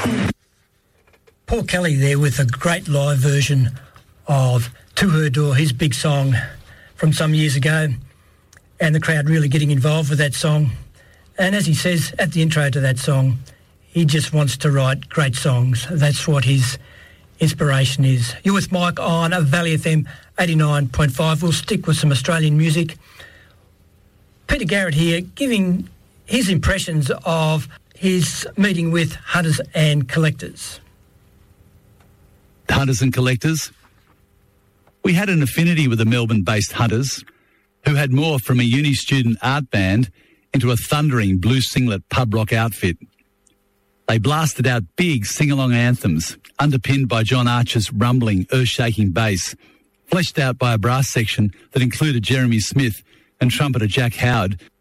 Paul Kelly there with a great live version of To Her Door, his big song from some years ago, and the crowd really getting involved with that song. And as he says at the intro to that song, he just wants to write great songs. That's what his inspiration is. You're with Mike on Valley FM 89.5. We'll stick with some Australian music. Peter Garrett here giving his impressions of his meeting with hunters and collectors. Hunters and collectors. We had an affinity with the Melbourne-based hunters who had morphed from a uni student art band into a thundering blue singlet pub rock outfit. They blasted out big sing-along anthems underpinned by John Archer's rumbling, earth-shaking bass, fleshed out by a brass section that included Jeremy Smith and trumpeter Jack Howard,